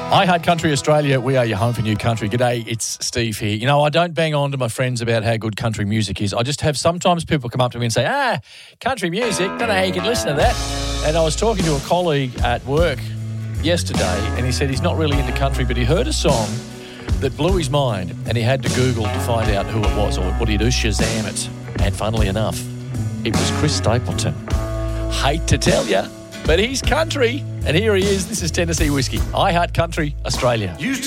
I Heart Country Australia. We are your home for new country. G'day, it's Steve here. You know, I don't bang on to my friends about how good country music is. I just have sometimes people come up to me and say, country music, don't know how you can listen to that. And I was talking to a colleague at work yesterday and he said he's not really into country, but he heard a song that blew his mind and he had to Google to find out who it was, or what do you do, Shazam it. And funnily enough, it was Chris Stapleton. Hate to tell you, but he's country. And here he is. This is Tennessee Whiskey. I Heart Country Australia. Used